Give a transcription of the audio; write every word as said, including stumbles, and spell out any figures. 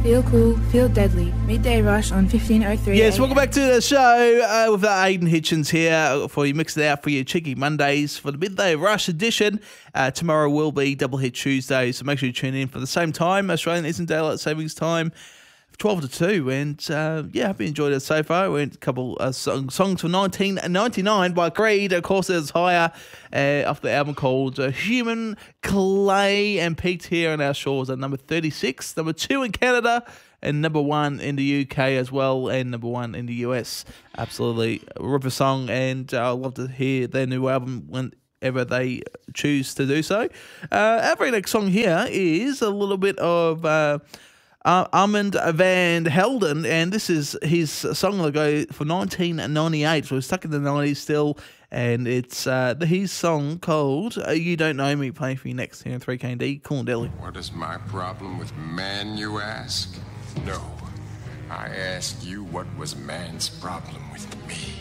Feel cool, feel deadly. Midday Rush on fifteen oh three. Yes, welcome back to the show uh, with Aidan Hitchens here for you. Mix it out for your cheeky Mondays for the Midday Rush edition. Uh, tomorrow will be Double Hit Tuesday, so make sure you tune in for the same time. Australian Eastern Daylight Savings Time, twelve to two. And uh, yeah, hope you enjoyed it so far. We went a couple of song, songs from nineteen ninety-nine by Creed. Of course, there's Higher uh, off the album called uh, Human Clay, and peaked here on our shores at number thirty-six, number two in Canada, and number one in the U K as well, and number one in the U S. Absolutely a ripper song, and uh, I'd love to hear their new album whenever they choose to do so. Uh, our very next song here is a little bit of Uh, Uh, Armand van Helden, and this is his song that go for nineteen ninety-eight, so we're stuck in the nineties still, and it's uh, his song called uh, You Don't Know Me, playing for you next here in three K and D, Cool Deli. What is my problem with man, you ask? No, I ask you what was man's problem with me.